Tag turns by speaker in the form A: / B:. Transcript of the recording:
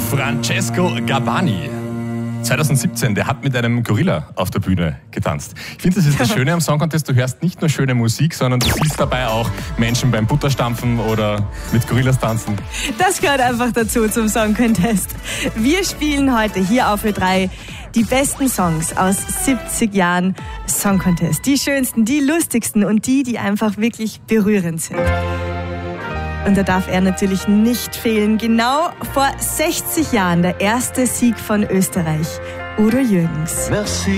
A: Francesco Gabbani. 2017, der hat mit einem Gorilla auf der Bühne getanzt. Ich finde, das ist das Schöne am Song Contest, du hörst nicht nur schöne Musik, sondern du siehst dabei auch Menschen beim Butterstampfen oder mit Gorillas tanzen.
B: Das gehört einfach dazu zum Song Contest. Wir spielen heute hier auf Ö3 die besten Songs aus 70 Jahren Song Contest. Die schönsten, die lustigsten und die einfach wirklich berührend sind. Und da darf er natürlich nicht fehlen. Genau vor 60 Jahren der erste Sieg von Österreich. Udo Jürgens.
C: Merci.